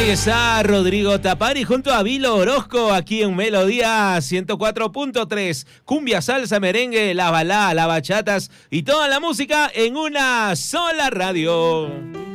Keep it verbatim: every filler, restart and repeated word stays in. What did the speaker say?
Ahí está Rodrigo Tapari junto a Vilo Orozco aquí en Melodía ciento cuatro punto tres. Cumbia, salsa, merengue, la balada, las bachatas y toda la música en una sola radio.